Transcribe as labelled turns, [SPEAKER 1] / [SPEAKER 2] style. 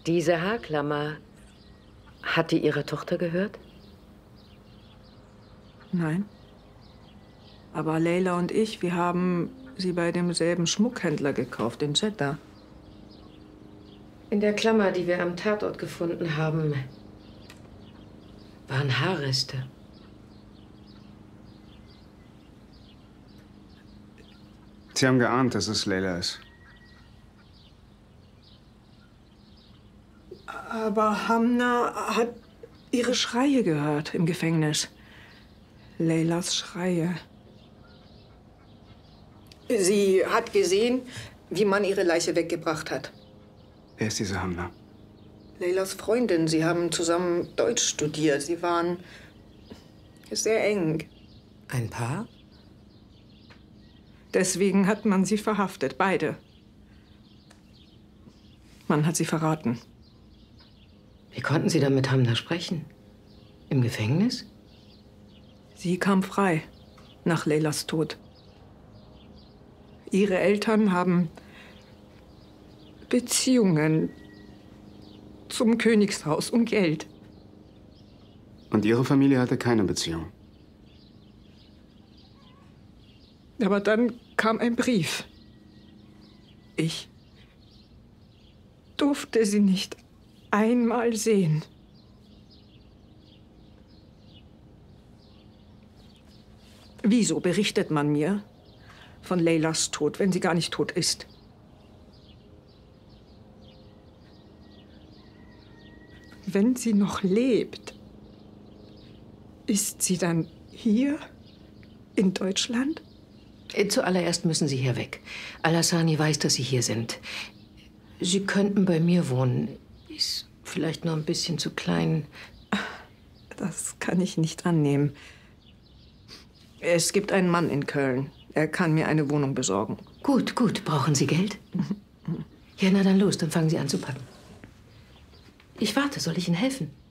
[SPEAKER 1] Diese Haarklammer, hat die Ihrer Tochter gehört?
[SPEAKER 2] Nein. Aber Leila und ich, wir haben sie bei demselben Schmuckhändler gekauft, in Jeddah.
[SPEAKER 1] In der Klammer, die wir am Tatort gefunden haben, waren Haarreste.
[SPEAKER 3] Sie haben geahnt, dass es Leila ist.
[SPEAKER 2] Aber Hamna hat ihre Schreie gehört im Gefängnis. Leilas Schreie. Sie hat gesehen, wie man ihre Leiche weggebracht hat.
[SPEAKER 3] Wer ist diese Hamna?
[SPEAKER 2] Leilas Freundin. Sie haben zusammen Deutsch studiert. Sie waren sehr eng.
[SPEAKER 1] Ein Paar?
[SPEAKER 2] Deswegen hat man sie verhaftet, beide. Man hat sie verraten.
[SPEAKER 1] Wie konnten Sie dann mit Hamna sprechen? Im Gefängnis?
[SPEAKER 2] Sie kam frei nach Leilas Tod. Ihre Eltern haben Beziehungen zum Königshaus und Geld.
[SPEAKER 3] Und Ihre Familie hatte keine Beziehung?
[SPEAKER 2] Aber dann kam ein Brief. Ich durfte sie nicht einmal sehen. Wieso berichtet man mir von Leilas Tod, wenn sie gar nicht tot ist? Wenn sie noch lebt, ist sie dann hier in Deutschland?
[SPEAKER 1] Zuallererst müssen Sie hier weg. Al-Hassani weiß, dass Sie hier sind. Sie könnten bei mir wohnen. Ist vielleicht nur ein bisschen zu klein.
[SPEAKER 2] Das kann ich nicht annehmen. Es gibt einen Mann in Köln. Er kann mir eine Wohnung besorgen.
[SPEAKER 1] Gut, gut. Brauchen Sie Geld? Ja, na dann los, dann fangen Sie an zu packen. Ich warte. Soll ich Ihnen helfen?